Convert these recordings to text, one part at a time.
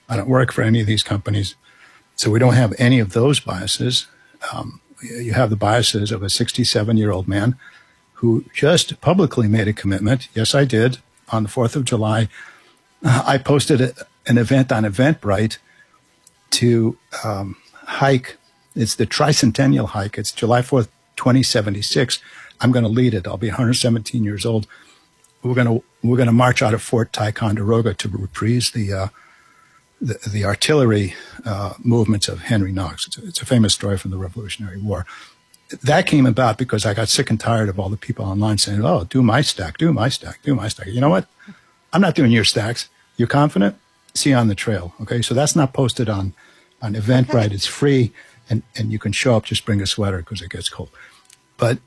I don't work for any of these companies. So we don't have any of those biases. You have the biases of a 67-year-old man who just publicly made a commitment. Yes, I did. On the 4th of July, I posted an event on Eventbrite to hike. It's the Tricentennial hike. It's July 4th, 2076. I'm going to lead it. I'll be 117 years old. We're going to march out of Fort Ticonderoga to reprise the artillery movements of Henry Knox. It's a famous story from the Revolutionary War. That came about because I got sick and tired of all the people online saying, oh, do my stack, do my stack, do my stack. You know what? I'm not doing your stacks. You're confident? See you on the trail. Okay, so that's not posted on Eventbrite. Okay. It's free, and you can show up, just bring a sweater because it gets cold. But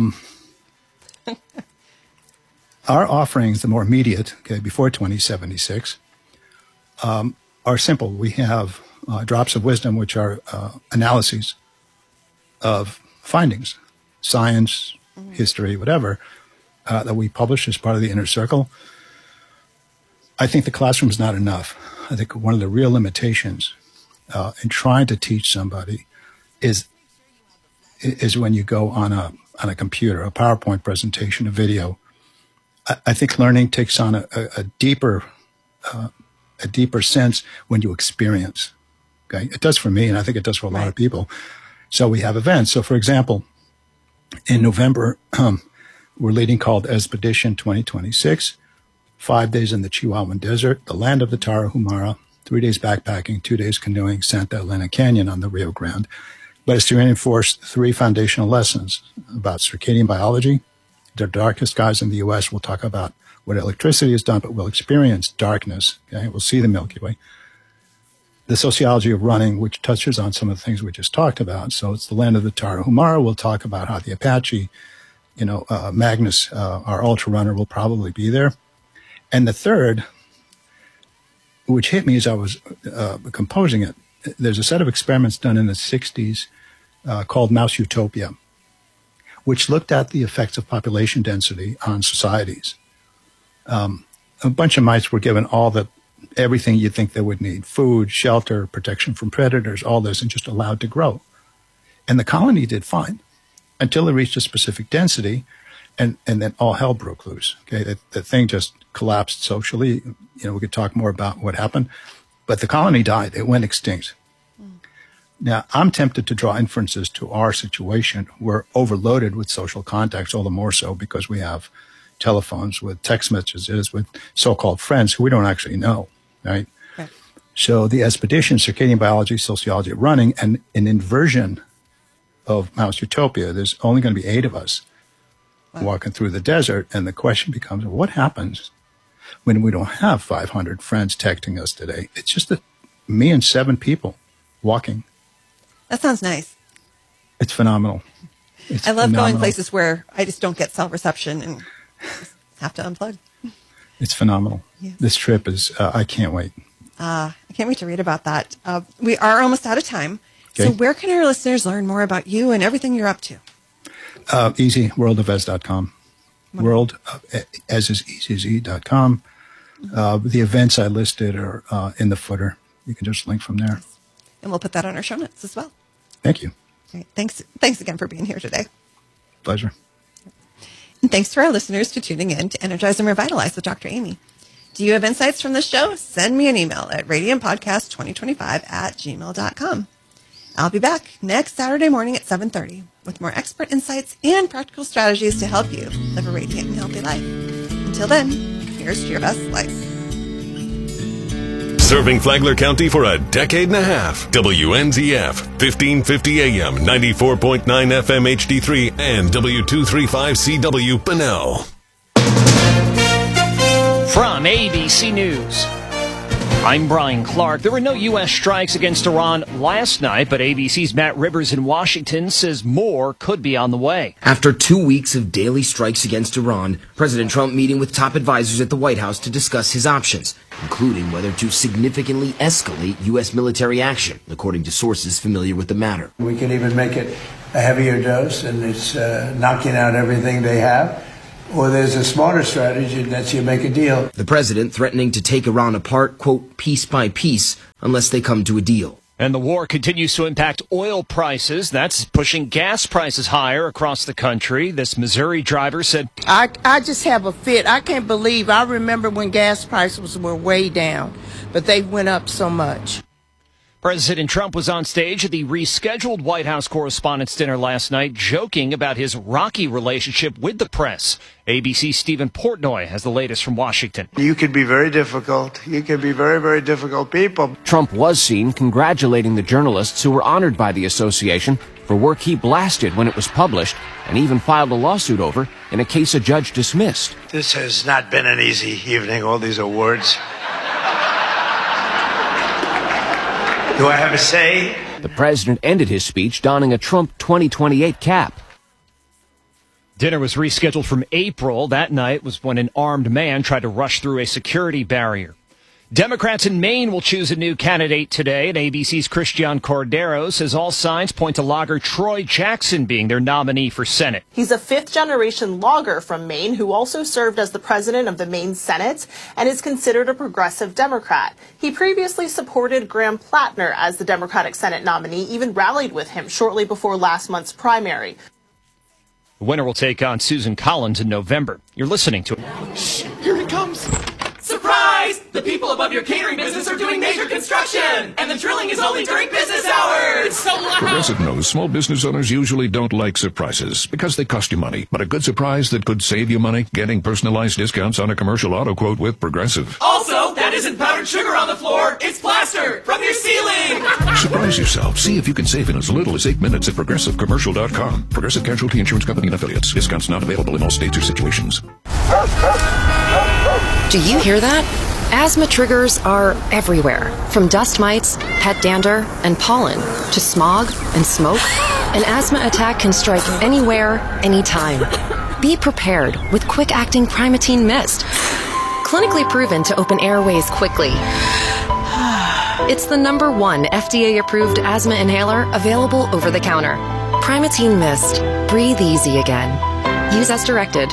our offerings, the more immediate, okay, before 2076, are simple. We have drops of wisdom, which are analyses of findings, science, history, whatever, that we publish as part of the Inner Circle. I think the classroom is not enough. I think one of the real limitations in trying to teach somebody is when you go on a computer, a PowerPoint presentation, a video. I think learning takes on a deeper sense when you experience. Okay, it does for me, and I think it does for a lot of people. So we have events. So, for example, in November, we're leading called Expedition 2026. 5 days in the Chihuahuan Desert, the land of the Tarahumara, 3 days backpacking, 2 days canoeing, Santa Elena Canyon on the Rio Grande. But it's to reinforce 3 foundational lessons about circadian biology. The darkest skies in the U.S. will talk about what electricity has done, but we'll experience darkness. Okay? We'll see the Milky Way. The sociology of running, which touches on some of the things we just talked about. So it's the land of the Tarahumara. We'll talk about how the Apache, Magnus, our ultra runner, will probably be there. And the third, which hit me as I was composing it, there's a set of experiments done in the 60s called Mouse Utopia, which looked at the effects of population density on societies. A bunch of mice were given everything you'd think they would need: food, shelter, protection from predators, all this, and just allowed to grow. And the colony did fine until it reached a specific density, and then all hell broke loose. Okay, the thing just collapsed socially. We could talk more about what happened, but the colony died. It went extinct. Now, I'm tempted to draw inferences to our situation. We're overloaded with social contacts, all the more so because we have telephones with text messages with so-called friends who we don't actually know, right? So the expedition, circadian biology, sociology of running, and an inversion of Mouse Utopia. There's only going to be 8 of us walking through the desert, and the question becomes, what happens when we don't have 500 friends texting us today? It's just me and 7 people walking. That sounds nice. It's phenomenal. I love going places where I just don't get cell reception and have to unplug. It's phenomenal. Yes. This trip is, I can't wait. I can't wait to read about that. We are almost out of time. Okay. So where can our listeners learn more about you and everything you're up to? Easy, worldofez.com. World, as is easy as e.com. The events I listed are in the footer. You can just link from there. Yes. And we'll put that on our show notes as well. Thank you. Great. Thanks again for being here today. Pleasure. And thanks to our listeners for tuning in to Energize and Revitalize with Dr. Amy. Do you have insights from this show? Send me an email at radiumpodcast2025@gmail.com. I'll be back next Saturday morning at 7:30 with more expert insights and practical strategies to help you live a radiant and healthy life. Until then, here's to your best life. Serving Flagler County for a decade and a half. WNZF, 1550 AM, 94.9 FM HD3, and W235CW Bunnell. From ABC News, I'm Brian Clark. There were no U.S. strikes against Iran last night, but ABC's Matt Rivers in Washington says more could be on the way. After 2 weeks of daily strikes against Iran, President Trump meeting with top advisors at the White House to discuss his options, including whether to significantly escalate U.S. military action, according to sources familiar with the matter. We can even make it a heavier dose, and it's knocking out everything they have. Or there's a smarter strategy, and that's you make a deal. The president threatening to take Iran apart, quote, piece by piece, unless they come to a deal. And the war continues to impact oil prices. That's pushing gas prices higher across the country. This Missouri driver said, I just have a fit. I can't believe. I remember when gas prices were way down, but they went up so much. President Trump was on stage at the rescheduled White House Correspondents' Dinner last night, joking about his rocky relationship with the press. ABC's Stephen Portnoy has the latest from Washington. You can be very difficult. You can be very, very difficult people. Trump was seen congratulating the journalists who were honored by the association for work he blasted when it was published and even filed a lawsuit over in a case a judge dismissed. This has not been an easy evening, all these awards. Do I have a say? The president ended his speech donning a Trump 2028 cap. Dinner was rescheduled from April. That night was when an armed man tried to rush through a security barrier. Democrats in Maine will choose a new candidate today, and ABC's Christian Cordero says all signs point to logger Troy Jackson being their nominee for Senate. He's a fifth-generation logger from Maine who also served as the president of the Maine Senate and is considered a progressive Democrat. He previously supported Graham Plattner as the Democratic Senate nominee, even rallied with him shortly before last month's primary. The winner will take on Susan Collins in November. You're listening to it. Shh, here it comes. Surprise! The people above your catering business are doing major construction, and the drilling is only during business hours. It's so loud. Progressive knows small business owners usually don't like surprises because they cost you money. But a good surprise that could save you money, getting personalized discounts on a commercial auto quote with Progressive. Also, that isn't powdered sugar on the floor. It's plaster from your ceiling. Surprise yourself. See if you can save in as little as 8 minutes at ProgressiveCommercial.com. Progressive Casualty Insurance Company and Affiliates. Discounts not available in all states or situations. Do you hear that? Asthma triggers are everywhere, from dust mites, pet dander, and pollen, to smog and smoke. An asthma attack can strike anywhere, anytime. Be prepared with quick-acting Primatene Mist. Clinically proven to open airways quickly. It's the #1 FDA-approved asthma inhaler available over the counter. Primatene Mist. Breathe easy again. Use as directed.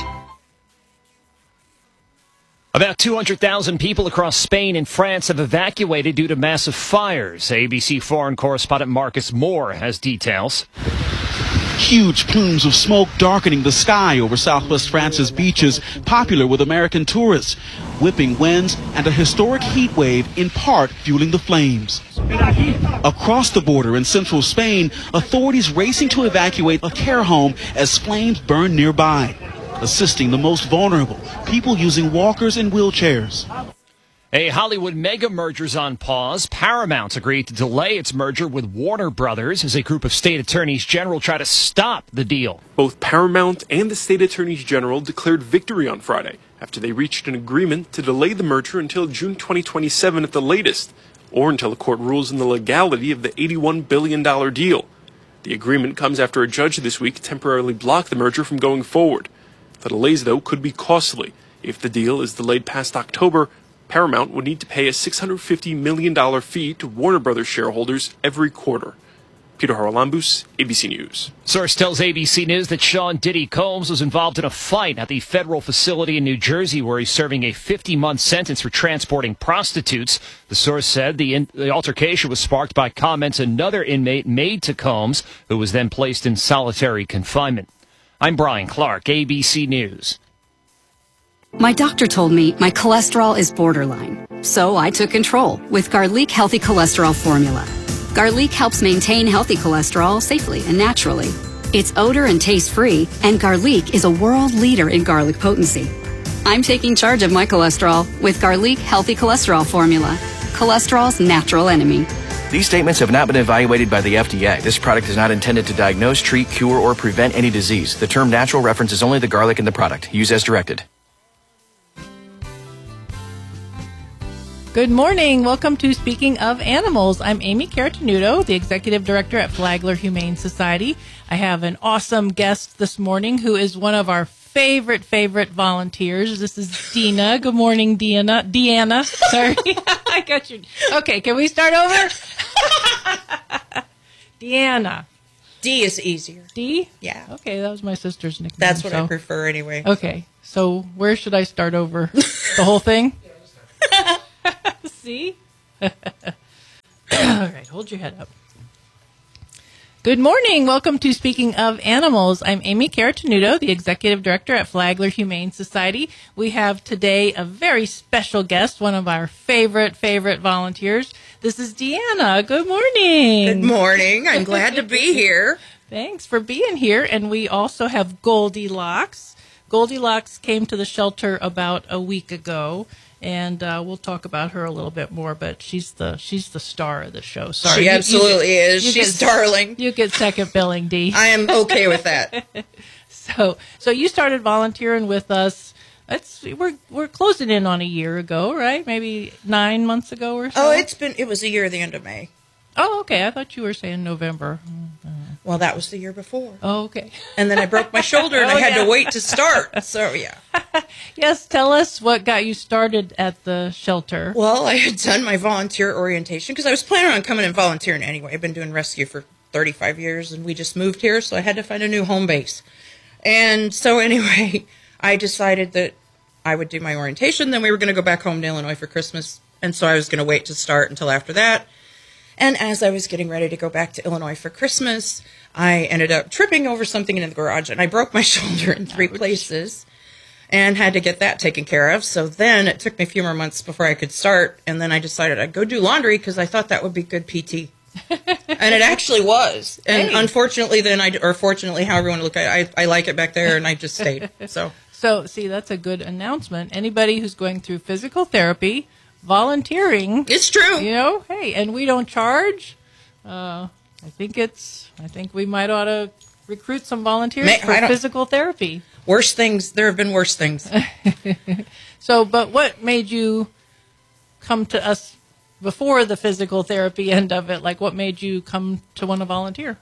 About 200,000 people across Spain and France have evacuated due to massive fires. ABC foreign correspondent Marcus Moore has details. Huge plumes of smoke darkening the sky over southwest France's beaches, popular with American tourists. Whipping winds and a historic heat wave in part fueling the flames. Across the border in central Spain, authorities racing to evacuate a care home as flames burn nearby, assisting the most vulnerable, people using walkers and wheelchairs. A Hollywood mega merger's on pause. Paramount's agreed to delay its merger with Warner Brothers as a group of state attorneys general try to stop the deal. Both Paramount and the state attorneys general declared victory on Friday after they reached an agreement to delay the merger until June 2027 at the latest, or until a court rules in the legality of the $81 billion deal. The agreement comes after a judge this week temporarily blocked the merger from going forward. The delays, though, could be costly. If the deal is delayed past October, Paramount would need to pay a $650 million fee to Warner Brothers shareholders every quarter. Peter Haralambous, ABC News. Source tells ABC News that Sean Diddy Combs was involved in a fight at the federal facility in New Jersey where he's serving a 50-month sentence for transporting prostitutes. The source said the altercation was sparked by comments another inmate made to Combs, who was then placed in solitary confinement. I'm Brian Clark, ABC News. My doctor told me my cholesterol is borderline, so I took control with Garlic Healthy Cholesterol Formula. Garlic helps maintain healthy cholesterol safely and naturally. It's odor and taste-free, and Garlic is a world leader in garlic potency. I'm taking charge of my cholesterol with Garlic Healthy Cholesterol Formula, cholesterol's natural enemy. These statements have not been evaluated by the FDA. This product is not intended to diagnose, treat, cure, or prevent any disease. The term natural references only the garlic in the product. Use as directed. Good morning. Welcome to Speaking of Animals. I'm Amy Caratanudo, the Executive Director at Flagler Humane Society. I have an awesome guest this morning who is one of our favorite volunteers. This is Dina. Good morning, Deanna. Sorry. I got you. Okay, can we start over? Deanna. D is easier. D? Yeah. Okay, that was my sister's nickname. That's what I prefer anyway. Okay, so where should I start over? The whole thing? See? All right, hold your head up. Good morning. Welcome to Speaking of Animals. I'm Amy Caratanudo, the Executive Director at Flagler Humane Society. We have today a very special guest, one of our favorite volunteers. This is Deanna. Good morning. Good morning. I'm glad to be here. Thanks for being here. And we also have Goldilocks. Goldilocks came to the shelter about a week ago. And we'll talk about her a little bit more, but she's the star of the show. Sorry, she absolutely is. She's darling. You get second billing, Dee. I am okay with that. So you started volunteering with us. We're closing in on a year ago, right? Maybe 9 months ago or so. Oh, it was a year at the end of May. Oh, okay. I thought you were saying November. Well, that was the year before. Oh, okay. And then I broke my shoulder and I had to wait to start. So, yeah. Yes, tell us what got you started at the shelter. Well, I had done my volunteer orientation because I was planning on coming and volunteering anyway. I've been doing rescue for 35 years and we just moved here, so I had to find a new home base. And so anyway, I decided that I would do my orientation, then we were going to go back home to Illinois for Christmas. And so I was going to wait to start until after that. And as I was getting ready to go back to Illinois for Christmas, I ended up tripping over something in the garage, and I broke my shoulder in 3 places and had to get that taken care of. So then it took me a few more months before I could start, and then I decided I'd go do laundry because I thought that would be good PT. And it actually was. And unfortunately, or fortunately, however you want to look at it, I like it back there, and I just stayed. So, see, that's a good announcement. Anybody who's going through physical therapy, volunteering, it's true. Hey, and we don't charge. I think we might ought to recruit some volunteers for physical therapy. Worse things. There have been worse things. So, but what made you come to us before the physical therapy end of it? Like, what made you come to want to volunteer?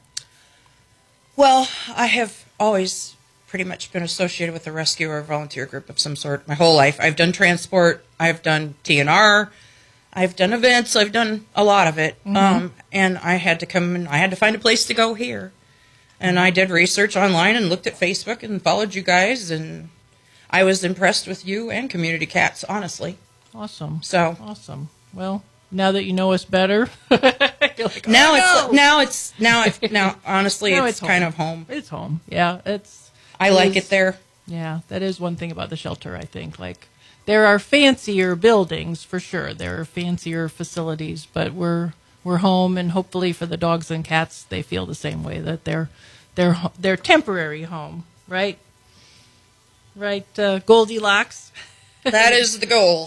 Well, I have always pretty much been associated with a rescue or volunteer group of some sort my whole life. I've done transport, I've done TNR, I've done events, I've done a lot of it. Mm-hmm. And I had to come and I had to find a place to go here. And I did research online and looked at Facebook and followed you guys, and I was impressed with you and Community Cats, honestly. Awesome. So awesome. Well, now that you know us better, like, now honestly it's kind of home. It's home. Yeah, I like it there. Yeah, that is one thing about the shelter, I think. Like, there are fancier buildings, for sure. There are fancier facilities, but we're home, and hopefully for the dogs and cats, they feel the same way, that they're temporary home, right? Right, Goldilocks? That is the goal.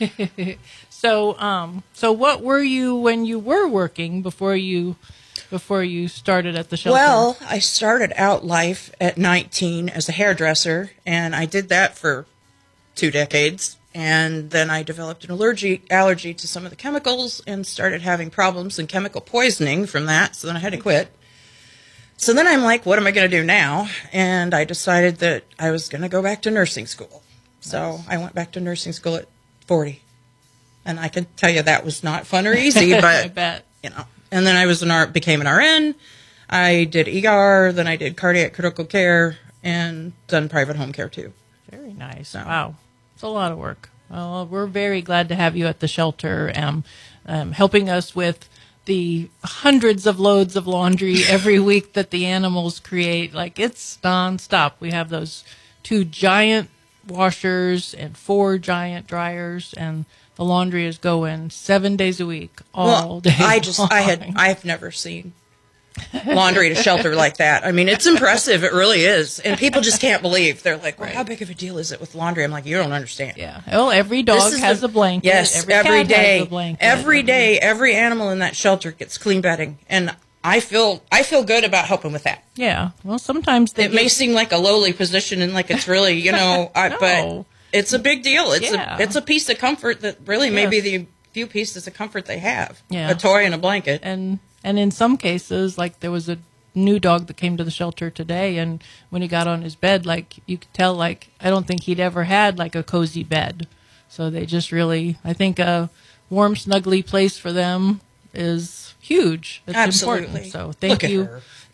So what were you when you were working before you started at the shelter? Well, I started out life at 19 as a hairdresser, and I did that for 2 decades. And then I developed an allergy to some of the chemicals and started having problems and chemical poisoning from that. So then I had to quit. So then I'm like, what am I going to do now? And I decided that I was going to go back to nursing school. So I went back to nursing school at 40. And I can tell you that was not fun or easy, but I bet. And then I became an RN. I did ER, then I did cardiac critical care, and done private home care too. Very nice. So. Wow. It's a lot of work. Well, we're very glad to have you at the shelter, helping us with the hundreds of loads of laundry every week that the animals create. Like, it's nonstop. We have those 2 giant washers and 4 giant dryers, and the laundry is going 7 days a week, all day long. I've never seen laundry at a shelter like that. I mean, it's impressive. It really is. And people just can't believe. They're like, well, how big of a deal is it with laundry? I'm like, you don't understand. Yeah. Well, every dog has a blanket. Yes, every day. Has a blanket. Every day, every animal in that shelter gets clean bedding. And I feel good about helping with that. Yeah. Well, sometimes it may seem like a lowly position and like it's really, no. But it's a big deal. It's a piece of comfort that really may be the few pieces of comfort they have. Yeah. A toy and a blanket. And in some cases, like, there was a new dog that came to the shelter today, and when he got on his bed, like, you could tell, like, I don't think he'd ever had, like, a cozy bed. So they just really, I think a warm, snuggly place for them is huge. It's Absolutely. important. So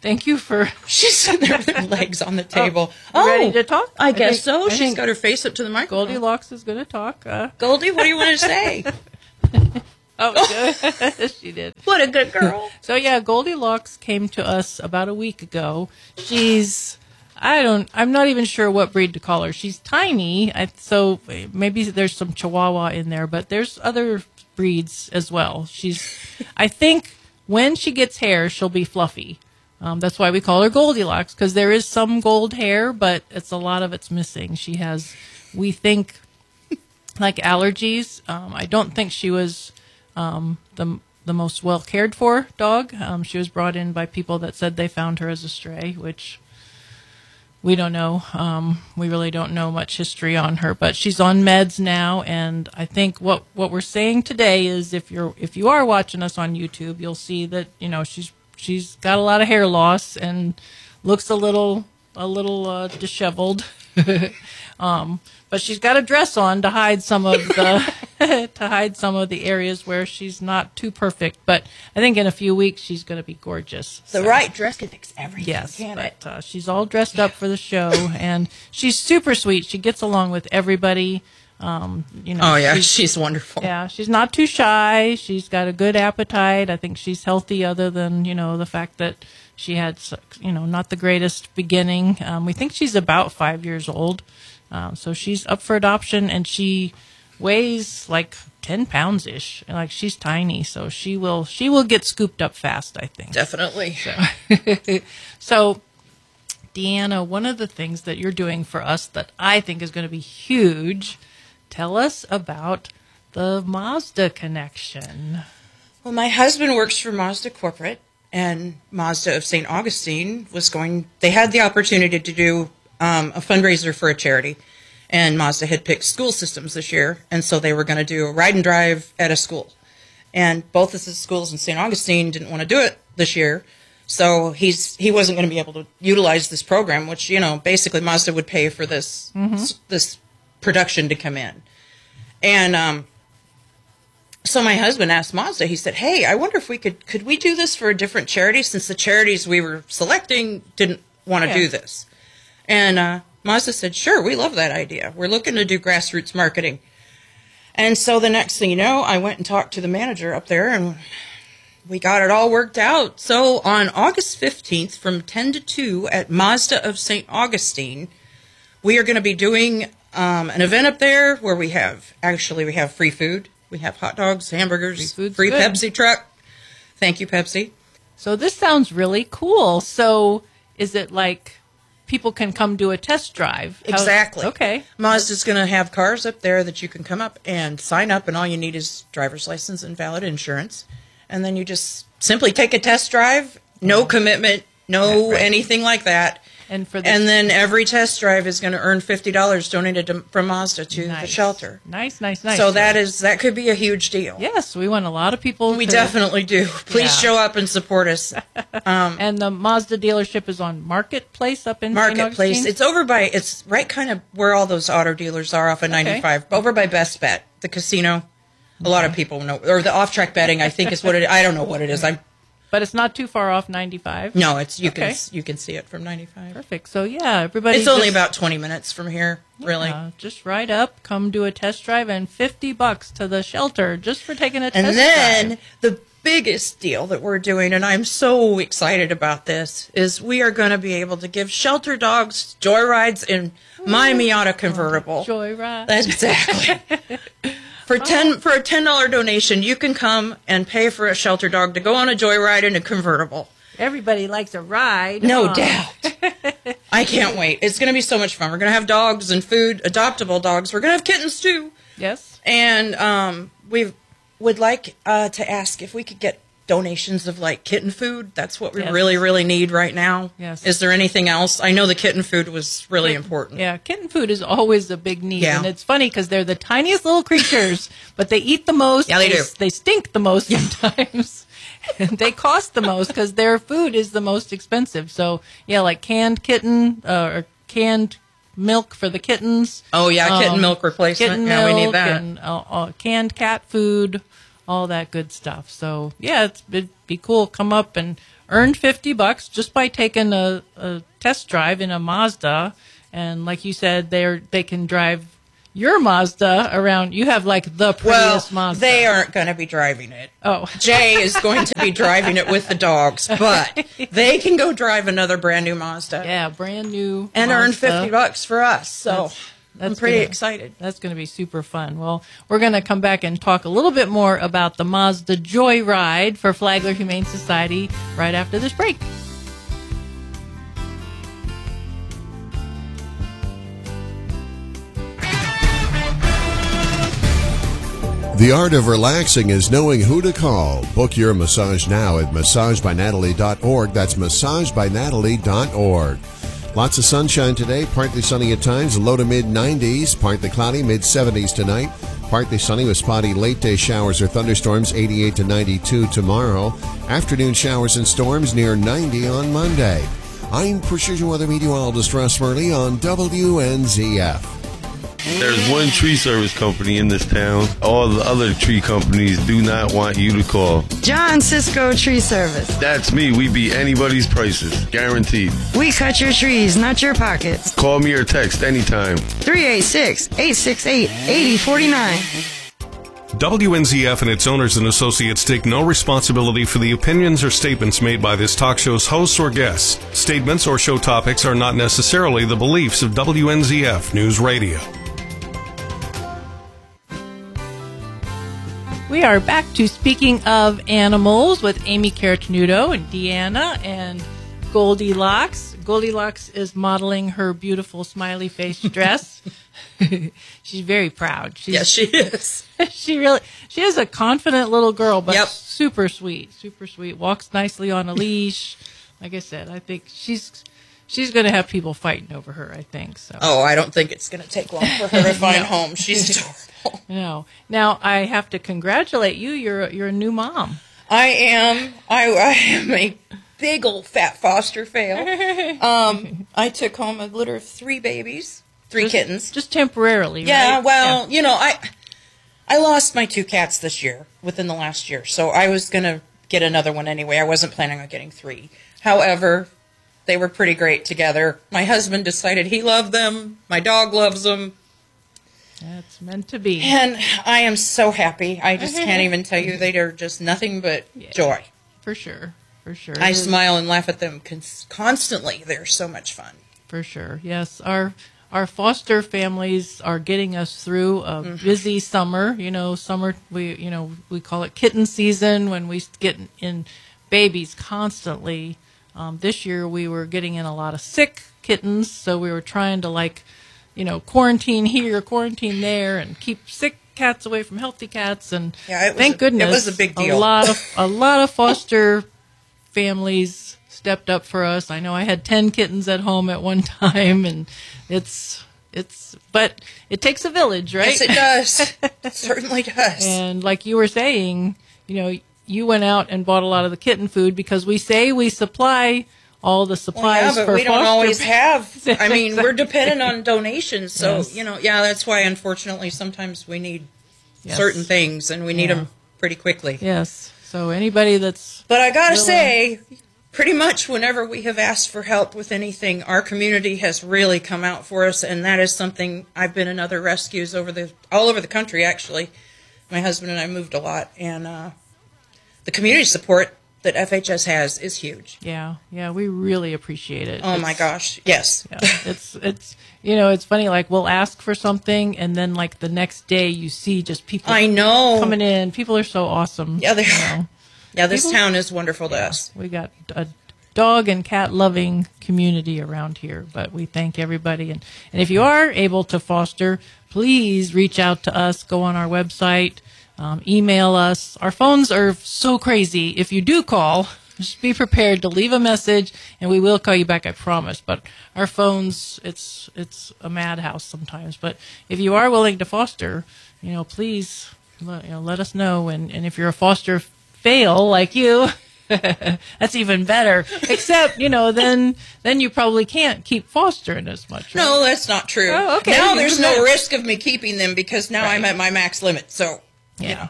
Thank you for... She's sitting there with her legs on the table. Ready to talk? I guess so. I She's think got her face up to the microphone. Goldilocks is going to talk. Goldie, what do you want to say? Good. She did. What a good girl. So yeah, Goldilocks came to us about a week ago. I'm not even sure what breed to call her. She's tiny, so maybe there's some Chihuahua in there, but there's other breeds as well. I think when she gets hair, she'll be fluffy. That's why we call her Goldilocks, because there is some gold hair, but a lot of it's missing. She has, we think, like allergies. I don't think she was the most well cared for dog. She was brought in by people that said they found her as a stray, which we don't know. We really don't know much history on her, but she's on meds now. And I think what we're saying today is if you are watching us on YouTube, you'll see that, she's got a lot of hair loss and looks a little disheveled. But she's got a dress on to hide some of the areas where she's not too perfect. But I think in a few weeks she's going to be gorgeous. The right dress can fix everything. Yes, can it? She's all dressed up for the show, and she's super sweet. She gets along with everybody. She's wonderful. Yeah, she's not too shy. She's got a good appetite. I think she's healthy, other than the fact that she had not the greatest beginning. We think she's about 5 years old. So she's up for adoption, and she weighs like 10 pounds ish. Like, she's tiny, so she will get scooped up fast, I think. Definitely. So Deanna, one of the things that you're doing for us that I think is going to be huge, tell us about the Mazda connection. Well, my husband works for Mazda Corporate, and Mazda of St. Augustine they had the opportunity to do a fundraiser for a charity, and Mazda had picked school systems this year, and so they were going to do a ride and drive at a school. And both of the schools in St. Augustine didn't want to do it this year, so he wasn't going to be able to utilize this program, which, basically Mazda would pay for this this production to come in. And so my husband asked Mazda, he said, hey, I wonder if could we do this for a different charity, since the charities we were selecting didn't want to do this. And Mazda said, sure, we love that idea. We're looking to do grassroots marketing. And so the next thing you know, I went and talked to the manager up there, and we got it all worked out. So on August 15th from 10 to 2 at Mazda of St. Augustine, we are going to be doing an event up there where we have free food. We have hot dogs, hamburgers, free Pepsi truck. Thank you, Pepsi. So this sounds really cool. So is it like people can come do a test drive? Exactly. Okay. Mazda's going to have cars up there that you can come up and sign up, and all you need is driver's license and valid insurance. And then you just simply take a test drive, no commitment, anything like that. And then every test drive is going to earn $50 donated from Mazda to the shelter. Nice. So that could be a huge deal. Yes, we want a lot of people. We definitely do. Please show up and support us. And the Mazda dealership is on Marketplace up in Marketplace. It's right kind of where all those auto dealers are off of 95, over by Best Bet, the casino. A lot of people know, or the off-track betting, I think is what it is. I don't know what it is. But it's not too far off 95. No, you can see it from 95. Perfect. So everybody. It's only about 20 minutes from here, really. Just ride up, come do a test drive, and $50 to the shelter just for taking a test drive. And then the biggest deal that we're doing, and I'm so excited about this, is we are going to be able to give shelter dogs joyrides in my Miata convertible. Joyride. Exactly. For a $10 donation, you can come and pay for a shelter dog to go on a joyride in a convertible. Everybody likes a ride. No doubt. I can't wait. It's going to be so much fun. We're going to have dogs and food, adoptable dogs. We're going to have kittens, too. Yes. And we would like to ask if we could get donations of kitten food. That's what we really, really need right now. Yes. Is there anything else? I know the kitten food was really important. Yeah, kitten food is always a big need. Yeah. And it's funny because they're the tiniest little creatures, but they eat the most. Yeah, they do. They stink the most sometimes. And they cost the most because their food is the most expensive. So, like canned kitten or canned milk for the kittens. Oh, yeah, kitten milk replacement. Kitten milk, we need that. And canned cat food. all that good stuff. So yeah, it'd be cool. Come up and earn $50 just by taking a test drive in a Mazda. And like you said, they can drive your Mazda around. You have like the prettiest Mazda. They aren't going to be driving it. Oh. Jay is going to be driving it with the dogs, but they can go drive another brand new Mazda. Yeah, brand new and Mazda. earn $50 for us. So I'm pretty excited. That's going to be super fun. Well, we're going to come back and talk a little bit more about the Mazda Joyride for Flagler Humane Society right after this break. The art of relaxing is knowing who to call. Book your massage now at massagebynatalie.org. That's massagebynatalie.org. Lots of sunshine today, partly sunny at times, low to mid-90s, partly cloudy, mid-70s tonight. Partly sunny with spotty late-day showers or thunderstorms, 88 to 92 tomorrow. Afternoon showers and storms near 90 on Monday. I'm Precision Weather Meteorologist Russ Murley on WNZF. There's one tree service company in this town. All the other tree companies do not want you to call. John Cisco Tree Service. That's me. We beat anybody's prices. Guaranteed. We cut your trees, not your pockets. Call me or text anytime. 386-868-8049. WNZF and its owners and associates take no responsibility for the opinions or statements made by this talk show's hosts or guests. Statements or show topics are not necessarily the beliefs of WNZF News Radio. We are back to Speaking of Animals with Amy Caratanudo and Deanna and Goldilocks. Goldilocks is modeling her beautiful smiley face dress. She's very proud. Yes, she is. She is a confident little girl, but super sweet, walks nicely on a leash. Like I said, I think she's going to have people fighting over her, I think. So. Oh, I don't think it's going to take long for her to find home. She's adorable. No. Now, I have to congratulate you. You're a new mom. I am. I am a big old fat foster fail. I took home a litter of 3 babies, 3 kittens. Just temporarily, yeah, right? Well, you know, I lost my 2 cats this year, within the last year. So I was going to get another one anyway. I wasn't planning on getting 3. However, they were pretty great together. My husband decided he loved them. My dog loves them. That's meant to be. And I am so happy. I just can't even tell you. They are just nothing but joy. For sure. I smile and laugh at them constantly. They're so much fun. For sure. Yes. Our foster families are getting us through a busy summer. You know, we call it kitten season when we get in babies constantly. This year we were getting in a lot of sick kittens, so we were trying to quarantine here, quarantine there, and keep sick cats away from healthy cats. And thank goodness, it was a big deal. A lot of foster families stepped up for us. I know I had 10 kittens at home at one time, and but it takes a village, right? Yes, it does. It certainly does. And like you were saying, you went out and bought a lot of the kitten food because we say we supply all the supplies but for we don't always have. I mean, Exactly. we're dependent on donations. So, Yes. that's why, unfortunately, sometimes we need certain things, and we need them pretty quickly. Yes. So anybody that's... But I got to willing- say, pretty much whenever we have asked for help with anything, our community has really come out for us, and that is something. I've been in other rescues all over the country, actually. My husband and I moved a lot, and the community support that FHS has is huge. Yeah, we really appreciate it. Oh my gosh, yes. Yeah, it's funny, like we'll ask for something and then like the next day you see just people I know coming in. People are so awesome. Yeah, they are. know. Yeah, this People- town is wonderful to us. We got a dog and cat loving community around here, but we thank everybody. And if you are able to foster, please reach out to us, go on our website, email us. Our phones are so crazy. If you do call, just be prepared to leave a message and we will call you back, I promise. But our phones, it's a madhouse sometimes. But if you are willing to foster, please let us know. And if you're a foster fail like you, that's even better. Except, then you probably can't keep fostering as much. Right? No, that's not true. Oh, okay. Now Even there's no better. risk of me keeping them because now I'm at my max limit. So, Yeah.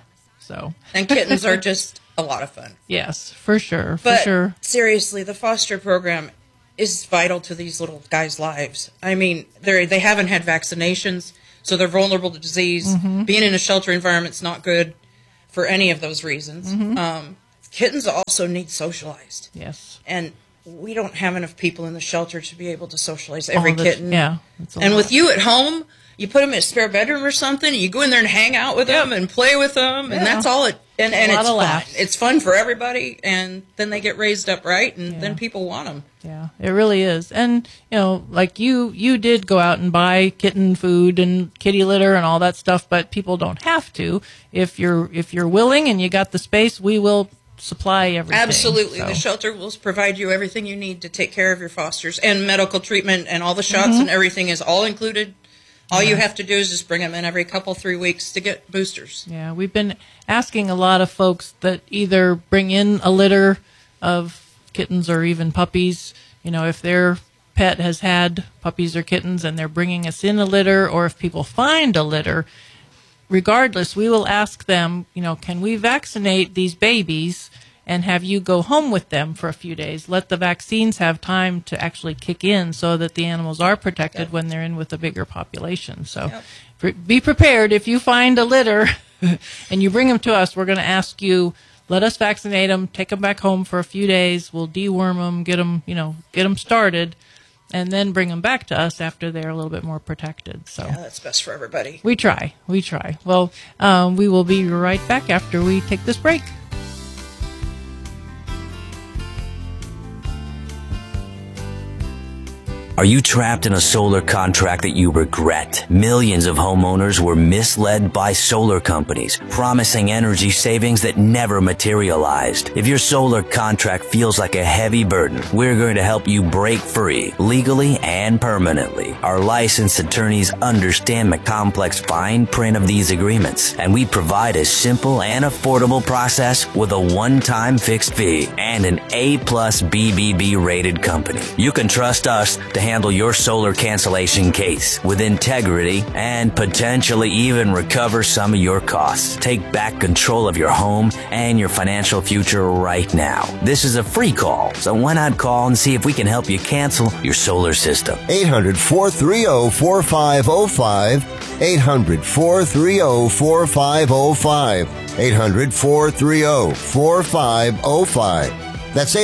So, and kittens are just a lot of fun. Yes, for sure. But seriously, the foster program is vital to these little guys' lives. I mean, they haven't had vaccinations, so they're vulnerable to disease. Mm-hmm. Being in a shelter environment is not good for any of those reasons. Mm-hmm. Kittens also need socialized. Yes. And we don't have enough people in the shelter to be able to socialize every Oh, kitten. yeah, And with you at home, you put them in a spare bedroom or something, and you go in there and hang out with them and play with them, and Yeah. that's all it. And A it's lot of fun. laughs. It's fun for everybody, and then they get raised up right, and then people want them. Yeah, it really is. And, you know, like you did go out and buy kitten food and kitty litter and all that stuff, but people don't have to. If you're willing and you got the space, we will supply everything. Absolutely. So. The shelter will provide you everything you need to take care of your fosters, and medical treatment and all the shots Mhm. and everything is all included. All you have to do is just bring them in every 3 weeks to get boosters. Yeah, we've been asking a lot of folks that either bring in a litter of kittens or even puppies, you know, if their pet has had puppies or kittens and they're bringing us in a litter, or if people find a litter, regardless, we will ask them, you know, can we vaccinate these babies and have you go home with them for a few days? Let the vaccines have time to actually kick in so that the animals are protected when they're in with a bigger population. So be prepared. If you find a litter and you bring them to us, we're going to ask you, let us vaccinate them, take them back home for a few days. We'll deworm them, get them started, and then bring them back to us after they're a little bit more protected. So Yeah, that's best for everybody. we try. Well, we will be right back after we take this break. Are you trapped in a solar contract that you regret? Millions of homeowners were misled by solar companies, promising energy savings that never materialized. If your solar contract feels like a heavy burden, we're going to help you break free, legally and permanently. Our licensed attorneys understand the complex fine print of these agreements, and we provide a simple and affordable process with a one-time fixed fee and an A+ BBB rated company. You can trust us to handle your solar cancellation case with integrity and potentially even recover some of your costs. Take back control of your home and your financial future right now. This is a free call, so why not call and see if we can help you cancel your solar system. 800-430-4505. 800-430-4505. 800-430-4505. That's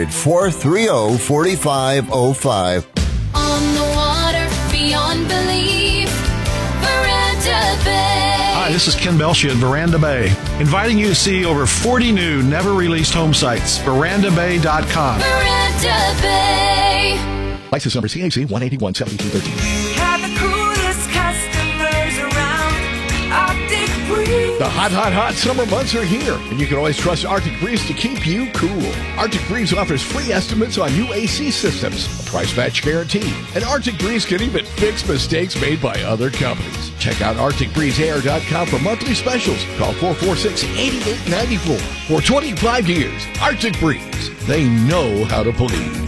800-430-4505. On the water, beyond belief, Veranda Bay. Hi, this is Ken Belshia at Veranda Bay, inviting you to see over 40 new, never-released home sites. VerandaBay.com. Veranda Bay. License number CAC 1817213. We have the coolest customers around. Arctic Breeze. The hot summer months are here, and you can always trust Arctic Breeze to keep you cool. Arctic Breeze offers free estimates on new AC systems, a price match guarantee, and Arctic Breeze can even fix mistakes made by other companies. Check out ArcticBreezeAir.com for monthly specials. Call 446-8894. For 25 years, Arctic Breeze. They know how to please.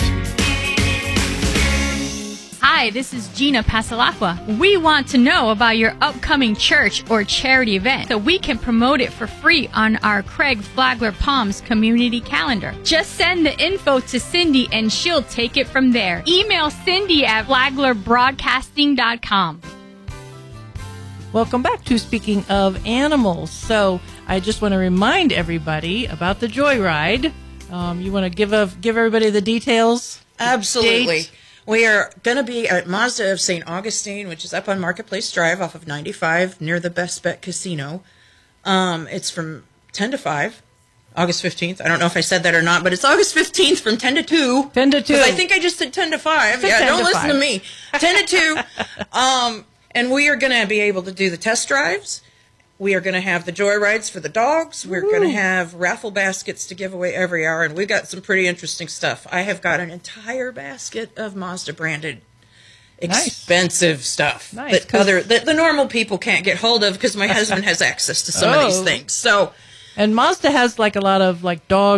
Hi, this is Gina Pasalacqua. We want to know about your upcoming church or charity event so we can promote it for free on our Craig Flagler Palms community calendar. Just send the info to Cindy and she'll take it from there. Email Cindy at flaglerbroadcasting.com. Welcome back to Speaking of Animals. So I just want to remind everybody about the Joyride. You want to give everybody the details? Absolutely. Date? We are going to be at Mazda of St. Augustine, which is up on Marketplace Drive off of 95 near the Best Bet Casino. It's from 10 to 5, August 15th. I don't know if I said that or not, but it's August 15th from 10 to 2. 10 to 2. I think I just said 10 to 5. Yeah, don't listen to me. 10 to 2. And we are going to be able to do the test drives. We are going to have the joyrides for the dogs. We're going to have raffle baskets to give away every hour, and we've got some pretty interesting stuff. I have got an entire basket of Mazda branded expensive stuff that the normal people can't get hold of because my husband has access to some of these things. So, and Mazda has like a lot of like dog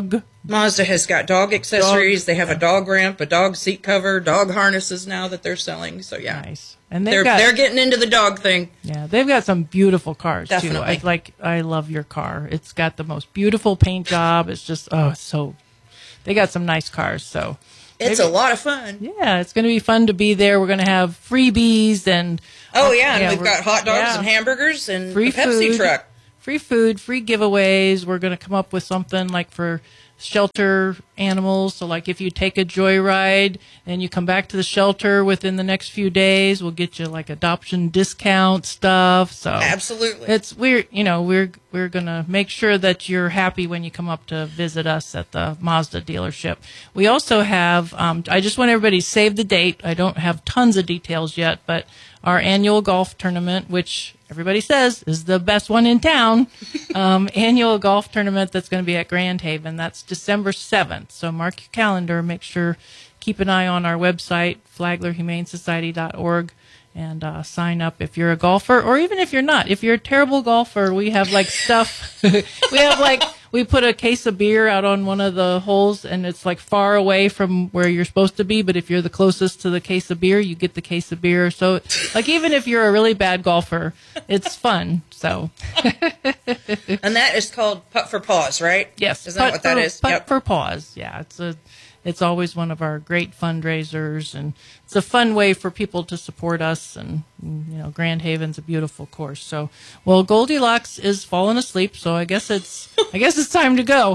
Mazda has got dog accessories. They have a dog ramp, a dog seat cover, dog harnesses now that they're selling. So yeah, nice. And they're getting into the dog thing. Yeah, they've got some beautiful cars Definitely. too. I love your car. It's got the most beautiful paint job. It's just they got some nice cars. So it's a lot of fun. Yeah, it's going to be fun to be there. We're going to have freebies and we've got hot dogs and hamburgers and free a Pepsi food, truck. Free food, free giveaways. We're going to come up with something like for shelter animals. So like if you take a joyride and you come back to the shelter within the next few days, we'll get you like adoption discount stuff. So absolutely. We're going to make sure that you're happy when you come up to visit us at the Mazda dealership. We also have, I just want everybody to save the date. I don't have tons of details yet, but our annual golf tournament, which everybody says is the best one in town, annual golf tournament that's going to be at Grand Haven. That's December 7th. So mark your calendar. Make sure, keep an eye on our website, FlaglerHumaneSociety.org, and sign up if you're a golfer, or even if you're not. If you're a terrible golfer, we have like stuff. We put a case of beer out on one of the holes, and it's like far away from where you're supposed to be. But if you're the closest to the case of beer, you get the case of beer. So, like, even if you're a really bad golfer, it's fun. So, and that is called Putt for Paws, right? Yes, isn't that what that is? Putt for Paws. Yeah, it's always one of our great fundraisers, and it's a fun way for people to support us. And Grand Haven's a beautiful course. So, well, Goldilocks is falling asleep, so I guess it's time to go.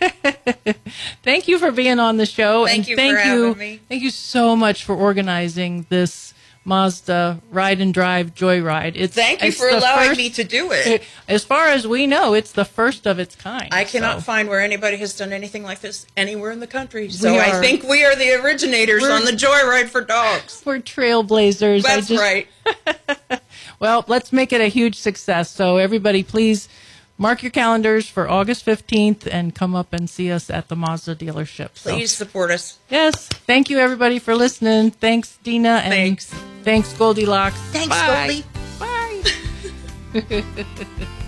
Thank you for being on the show. Thank you for having me. Thank you so much for organizing this Mazda Ride and Drive Joyride. Thank you for allowing me to do it. As far as we know, it's the first of its kind. I cannot find where anybody has done anything like this anywhere in the country. So I think we are the originators on the Joyride for dogs. We're trailblazers. That's right. Well, let's make it a huge success. So everybody, please mark your calendars for August 15th and come up and see us at the Mazda dealership. Please support us. Yes. Thank you, everybody, for listening. Thanks, Dina. And thanks, Goldilocks. Thanks, Bye. Goldie. Bye.